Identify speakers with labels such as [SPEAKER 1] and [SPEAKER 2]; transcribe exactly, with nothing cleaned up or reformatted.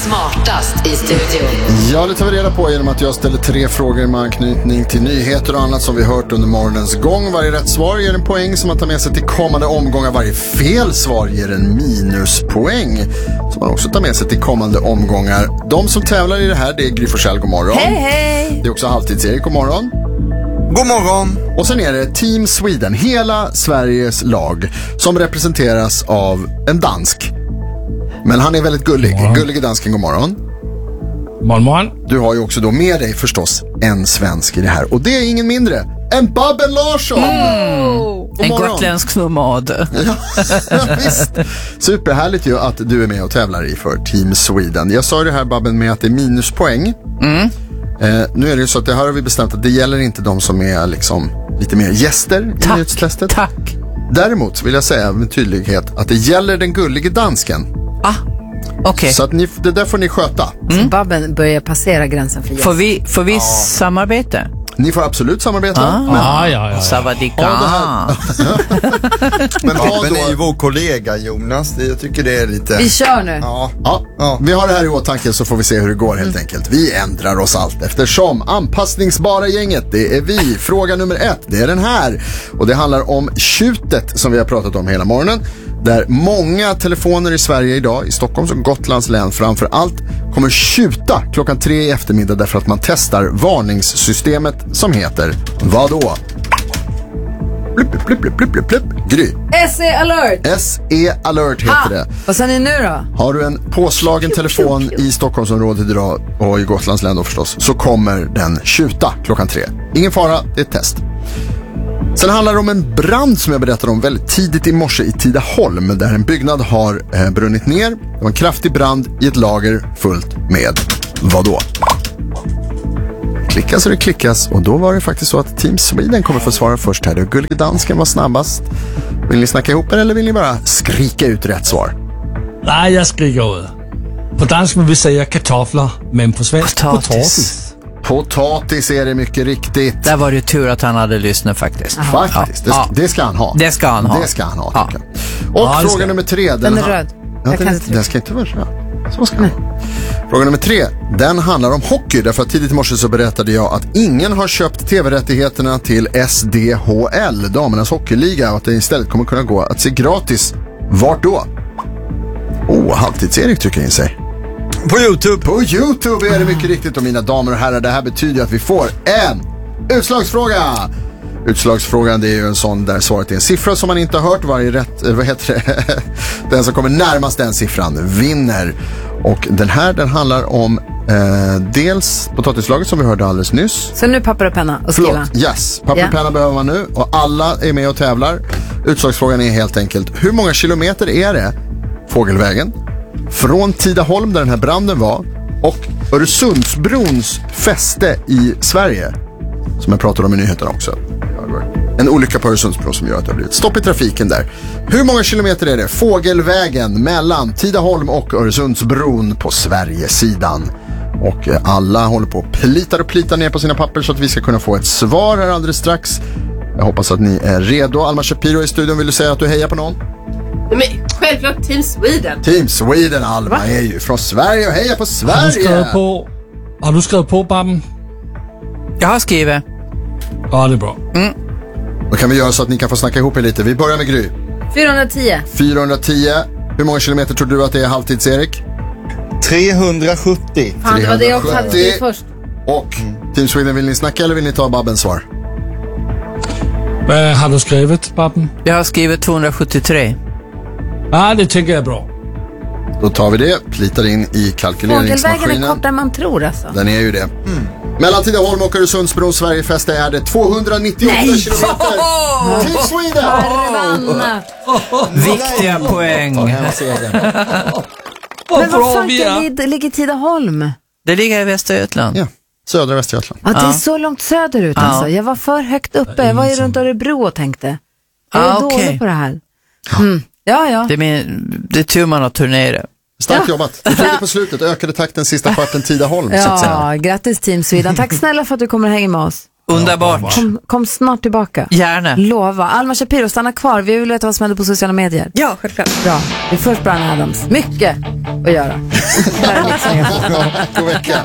[SPEAKER 1] smartast i studion.
[SPEAKER 2] Ja, det tar vi reda på genom att jag ställer tre frågor med anknytning till nyheter och annat som vi hört under morgonens gång. Varje rätt svar ger en poäng som man tar med sig till kommande omgångar. Varje fel svar ger en minuspoäng som man också tar med sig till kommande omgångar. De som tävlar i det här, det är Gry Forssell, god morgon.
[SPEAKER 3] Hej, hej!
[SPEAKER 2] Det är också Halvtids-Erik, god morgon.
[SPEAKER 4] God morgon!
[SPEAKER 2] Och sen är det Team Sweden, hela Sveriges lag, som representeras av en dansk. Men han är väldigt gullig. Gullig dansken, god morgon.
[SPEAKER 5] Morgon, morgon.
[SPEAKER 2] Du har ju också då med dig förstås en svensk i det här. Och det är ingen mindre än Babben Larsson.
[SPEAKER 3] Mm. En gotländsk nomad.
[SPEAKER 2] Ja, visst. Superhärligt ju att du är med och tävlar i för Team Sweden. Jag sa ju det här, Babben, med att det är minuspoäng. Mm. Eh, nu är det ju så att det här har vi bestämt att det gäller inte de som är liksom lite mer gäster i
[SPEAKER 3] tack,
[SPEAKER 2] nyhetstestet.
[SPEAKER 3] Tack.
[SPEAKER 2] Däremot vill jag säga med tydlighet att det gäller den gullige dansken.
[SPEAKER 3] Ah, okej. Okay.
[SPEAKER 2] Så att ni, det där får ni sköta.
[SPEAKER 3] Mm. Babben börjar passera gränsen för gäst. Får vi, får vi ja. samarbeta?
[SPEAKER 2] Ni får absolut samarbeta.
[SPEAKER 3] Ah,
[SPEAKER 2] men,
[SPEAKER 5] ah, ja, ja.
[SPEAKER 3] Savadika.
[SPEAKER 2] Ja,
[SPEAKER 4] men Babben är ju vår kollega, Jonas. Det, jag tycker det är lite...
[SPEAKER 3] Vi kör nu.
[SPEAKER 2] Ja. Ja. Ja. Vi har det här i åtanke så får vi se hur det går helt mm. enkelt. Vi ändrar oss allt eftersom. Anpassningsbara gänget, det är vi. Fråga nummer ett, det är den här. Och det handlar om tjutet som vi har pratat om hela morgonen. Där många telefoner i Sverige idag, i Stockholms och Gotlands län framför allt, kommer tjuta klockan tre i eftermiddag därför att man testar varningssystemet som heter vadå? Blipp, blipp, blipp, blipp, blipp, blipp. Gry.
[SPEAKER 3] S E Alert.
[SPEAKER 2] S E Alert heter ha. det.
[SPEAKER 3] Vad sa ni nu då?
[SPEAKER 2] Har du en påslagen telefon i Stockholmsområdet idag och i Gotlands län då förstås, så kommer den tjuta klockan tre. Ingen fara, det är ett test. Sen handlar det om en brand som jag berättade om väldigt tidigt i morse i Tidaholm där en byggnad har eh, brunnit ner. Det var en kraftig brand i ett lager fullt med vadå? Klickas och det klickas och då var det faktiskt så att Team Sweden kommer få svara först här. Det gullige dansken var snabbast. Vill ni snacka ihop er eller vill ni bara skrika ut rätt svar?
[SPEAKER 5] Nej, jag skriker ut. På dansk vill vi säga kartofflar, men på svensk potatis. potatis.
[SPEAKER 2] Potatis är det mycket riktigt.
[SPEAKER 3] Där var det tur att han hade lyssnat faktiskt.
[SPEAKER 2] Aha. Faktiskt, det,
[SPEAKER 3] ja.
[SPEAKER 2] det ska han ha.
[SPEAKER 3] Det ska han ha.
[SPEAKER 2] Det ska han ha.
[SPEAKER 3] Ja.
[SPEAKER 2] Och
[SPEAKER 5] ja,
[SPEAKER 2] fråga
[SPEAKER 5] ska.
[SPEAKER 2] nummer tre. Den,
[SPEAKER 3] den är
[SPEAKER 2] ha-
[SPEAKER 3] röd.
[SPEAKER 2] Ja, den, den, den ska inte vara röd. Så ska han ha. Fråga nummer tre, den handlar om hockey. Därför att tidigt i morse så berättade jag att ingen har köpt tv-rättigheterna till S D H L, damernas hockeyliga, och att det istället kommer kunna gå att se gratis. Vart då? Åh, oh, Halvtids-Erik trycker in sig.
[SPEAKER 4] På YouTube.
[SPEAKER 2] På YouTube är det mycket riktigt. Och mina damer och herrar, det här betyder att vi får en utslagsfråga. Utslagsfrågan, det är ju en sån där svaret är en siffra som man inte har hört. Varje rätt, vad heter det? Den som kommer närmast den siffran vinner. Och den här, den handlar om eh, dels potatislaget som vi hörde alldeles nyss.
[SPEAKER 3] Så nu papper och penna och skriva.
[SPEAKER 2] Förlåt, yes. Papper och
[SPEAKER 3] yeah.
[SPEAKER 2] penna behöver man nu. Och alla är med och tävlar. Utslagsfrågan är helt enkelt, hur många kilometer är det fågelvägen från Tidaholm där den här branden var och Öresundsbrons fäste i Sverige, som jag pratade om i nyheterna också. En olycka på Öresundsbron som gör att det har blivit stopp i trafiken där. Hur många kilometer är det fågelvägen mellan Tidaholm och Öresundsbron på Sverigesidan? Och alla håller på och plitar och plitar ner på sina papper så att vi ska kunna få ett svar här alldeles strax. Jag hoppas att ni är redo. Alma Shapiro i studion, vill du säga att du hejar på någon?
[SPEAKER 6] Men självklart Team Sweden.
[SPEAKER 2] Team Sweden, Alma. Va? Är ju från Sverige och heja på Sverige.
[SPEAKER 5] Har du skrivit på, har du skrivit på Babben?
[SPEAKER 3] Jag har skrivit.
[SPEAKER 5] Ja, det är bra.
[SPEAKER 2] Mm. Då kan vi göra så att ni kan få snacka ihop er lite. Vi börjar med Gry.
[SPEAKER 3] fyrahundratio.
[SPEAKER 2] fyrahundratio. Hur många kilometer tror du att det är Halvtids-Erik?
[SPEAKER 4] trehundrasjuttio.
[SPEAKER 3] Fan, det var det jag också hade skrivit först.
[SPEAKER 2] Och Team Sweden, vill ni snacka eller vill ni ta Babbens svar?
[SPEAKER 5] Vad har du skrivit, Babben?
[SPEAKER 3] Jag har skrivit tvåhundrasjuttiotre.
[SPEAKER 5] Ja, det tycker jag är bra.
[SPEAKER 2] Då tar vi det, plitar in i kalkyleringsmaskinen.
[SPEAKER 3] Fågelvägen är kortare än man tror alltså.
[SPEAKER 2] Den är ju det. Mm. Mellan Tidaholm och Öresundsbron Sverigefäste är det tvåhundranittioåtta
[SPEAKER 3] Nej.
[SPEAKER 2] kilometer.
[SPEAKER 3] Oh!
[SPEAKER 2] Team Sweden!
[SPEAKER 3] Oh! Viktiga poäng. Men vad fan ligger, ligger Tidaholm? Det ligger i Västergötland.
[SPEAKER 2] Ja, södra Västergötland.
[SPEAKER 3] Ja, det är så långt söderut alltså. Jag var för högt uppe. Jag var ju runt Örebro och tänkte. Jag är ah, okay. dålig på det här. Mm. Ja, ja. Det är, min, det är tur man har turnerat.
[SPEAKER 2] Starkt ja. jobbat. Du tog det på slutet. Ökade takten sista kvarten Tidaholm.
[SPEAKER 3] Ja,
[SPEAKER 2] så att säga.
[SPEAKER 3] Grattis Team Sweden. Tack snälla för att du kommer och hänger med oss.
[SPEAKER 7] Underbart.
[SPEAKER 3] Kom, kom snart tillbaka.
[SPEAKER 7] Gärna.
[SPEAKER 3] Lova. Alma Shapiro, stanna kvar. Vi vill veta vad som händer på sociala medier.
[SPEAKER 7] Ja, självklart.
[SPEAKER 3] Bra. Det är först Brian Adams. Mycket att göra. pengar på.
[SPEAKER 2] Ja, på veckan.